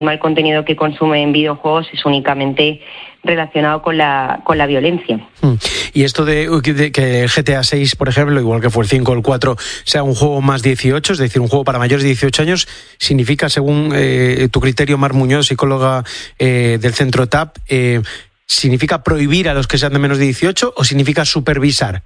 el contenido que consume en videojuegos es únicamente relacionado con la violencia. Y esto de que el GTA 6, por ejemplo, igual que fue el 5 o el 4, sea un juego más 18, es decir, un juego para mayores de 18 años, significa, según tu criterio, Mar Muñoz, psicóloga del Centro TAP, ¿significa prohibir a los que sean de menos de 18 o significa supervisar?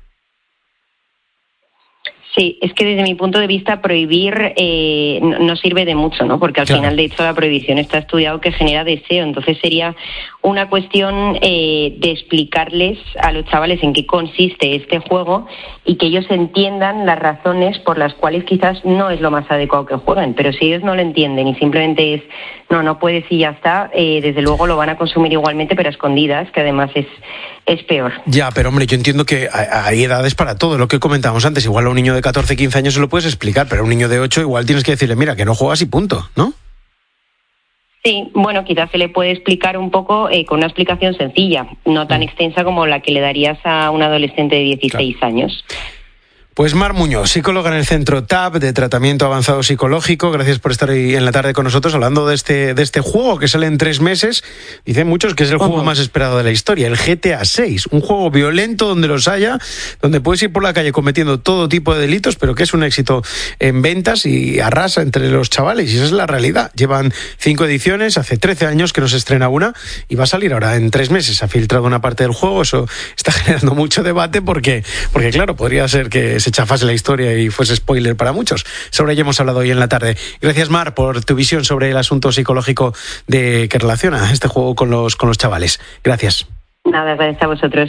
Sí, es que desde mi punto de vista prohibir no sirve de mucho, ¿no? Porque al final, de hecho, la prohibición está estudiado que genera deseo. Entonces sería una cuestión de explicarles a los chavales en qué consiste este juego y que ellos entiendan las razones por las cuales quizás no es lo más adecuado que jueguen. Pero si ellos no lo entienden y simplemente es no puedes y ya está, desde luego lo van a consumir igualmente, pero a escondidas, que además es peor. Ya, pero hombre, yo entiendo que hay edades para todo, lo que comentábamos antes. Igual a un niño de 14, 15 años se lo puedes explicar, pero a un niño de 8 igual tienes que decirle, mira, que no juegas y punto, ¿no? Sí, bueno, quizás se le puede explicar un poco con una explicación sencilla, no tan extensa como la que le darías a un adolescente de 16 años. Pues Mar Muñoz, psicóloga en el Centro TAP de Tratamiento Avanzado Psicológico, gracias por estar hoy en la tarde con nosotros hablando de este juego que sale en 3 meses. Dicen muchos que es el juego más esperado de la historia, el GTA 6, un juego violento donde los haya, donde puedes ir por la calle cometiendo todo tipo de delitos, pero que es un éxito en ventas y arrasa entre los chavales, y esa es la realidad. Llevan 5 ediciones, hace 13 años que no se estrena una, y va a salir ahora en 3 meses. Ha filtrado una parte del juego, eso está generando mucho debate porque claro, podría ser que se chafase la historia y fuese spoiler para muchos. Sobre ello hemos hablado hoy en la tarde. Gracias, Mar, por tu visión sobre el asunto psicológico que relaciona este juego con los chavales. Gracias. Nada, gracias a vosotros.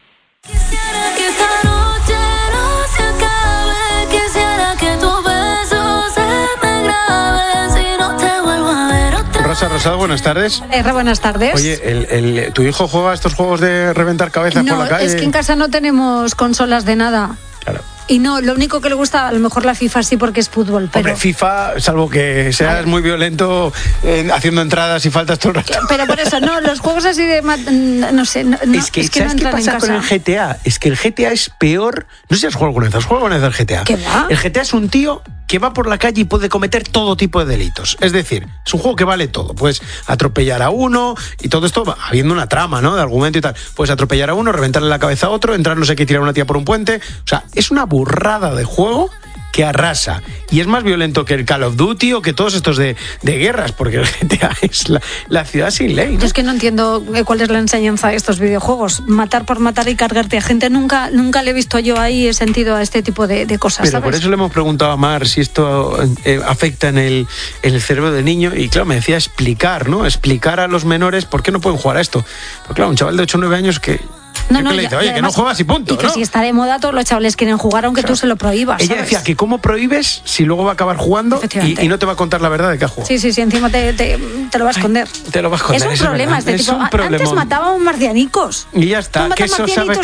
Rosa Rosado, buenas tardes. Buenas tardes. Oye, ¿tu hijo juega a estos juegos de reventar cabezas por la calle? No, es que en casa no tenemos consolas de nada. Claro. Y no, lo único que le gusta, a lo mejor la FIFA sí, porque es fútbol. Pero... Hombre, FIFA, salvo que seas muy violento haciendo entradas y faltas todo el rato. Pero por eso, no, los juegos así de... No sé, es que ¿sabes qué pasa con el GTA? Es que el GTA es peor... No sé si has jugado alguna vez. ¿Has jugado alguna vez al GTA? ¿Qué va? El GTA es un tío que va por la calle y puede cometer todo tipo de delitos. Es decir, es un juego que vale todo. Puedes atropellar a uno y todo esto habiendo una trama, ¿no? De argumento y tal. Puedes atropellar a uno, reventarle la cabeza a otro, entrar no sé qué, tirar a una tía por un puente. O sea, es una burrada de juego que arrasa. Y es más violento que el Call of Duty o que todos estos de guerras, porque el GTA es la ciudad sin ley, ¿no? Yo es que no entiendo cuál es la enseñanza de estos videojuegos. Matar por matar y cargarte a gente. Nunca le he visto yo ahí sentido a este tipo de cosas, pero ¿sabes? Por eso le hemos preguntado a Mar si esto afecta en el cerebro del niño, y claro, me decía explicar, ¿no? Explicar a los menores por qué no pueden jugar a esto. Porque claro, un chaval de 8 o 9 años que... No, le dice, oye, además, que no juegas y punto, y que ¿no? si está de moda, todos los chavales quieren jugar, aunque tú se lo prohíbas. Ella ¿sabes? decía que cómo prohíbes si luego va a acabar jugando y no te va a contar la verdad de que ha jugado. Sí, encima te lo va a esconder. Te lo va a esconder. Es un problema este tipo. Antes matábamos marcianicos. Y ya está. Que eso sabes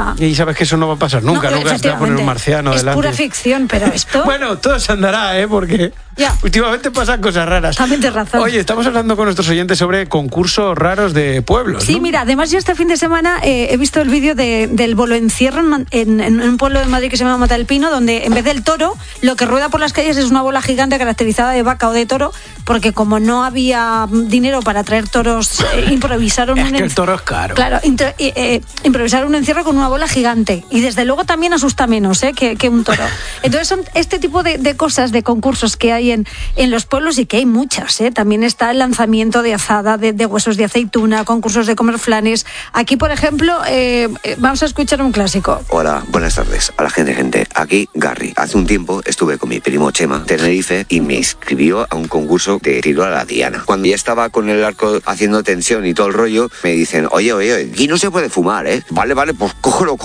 que eso no va a pasar nunca. Nunca se va a poner un marciano delante. Es pura ficción, pero esto... Bueno, todo se andará, porque ya. Últimamente pasan cosas raras. También tienes razón. Oye, estamos hablando con nuestros oyentes sobre concursos raros de pueblos, Sí, ¿no? mira, además yo este fin de semana he visto el vídeo del bolo encierro en un pueblo de Madrid que se llama Mata del Pino, donde en vez del toro, lo que rueda por las calles es una bola gigante caracterizada de vaca o de toro, porque como no había dinero para traer toros, improvisaron es que el toro es caro. Claro, improvisaron un encierro con una bola gigante, y desde luego también asusta menos que un toro. Entonces son este tipo de cosas, de concursos que hay en los pueblos, y que hay muchas, También está el lanzamiento de azada, de huesos de aceituna, concursos de comer flanes. Aquí, por ejemplo, vamos a escuchar un clásico. Hola, buenas tardes a la gente. Aquí Garry. Hace un tiempo estuve con mi primo Chema en Tenerife y me inscribió a un concurso de tiro a la diana. Cuando ya estaba con el arco haciendo tensión y todo el rollo, me dicen, oye, aquí no se puede fumar, Vale, pues cógelo.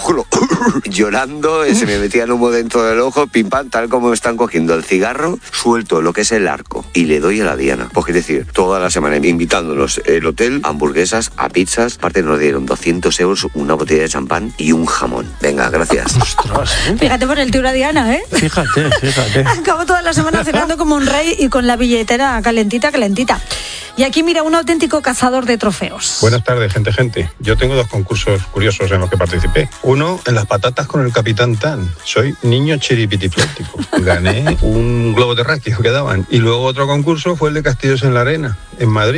Llorando, se me metía el humo dentro del ojo, pim pam, tal como me están cogiendo el cigarro, suelto lo que es el arco y le doy a la diana. Pues es decir, toda la semana invitándonos el hotel, hamburguesas, a pizzas, aparte nos dieron 200 euros una una botella de champán y un jamón. Venga, gracias. Ostras, Fíjate por el tiro a Diana, ¿eh? Fíjate. Acabo toda la semana cenando como un rey y con la billetera calentita. Y aquí mira, un auténtico cazador de trofeos. Buenas tardes, gente. Yo tengo 2 concursos curiosos en los que participé. Uno, en las patatas con el Capitán Tan. Soy niño chiripitiplástico. Gané un globo terráqueo que daban. Y luego otro concurso fue el de Castillos en la Arena, en Madrid.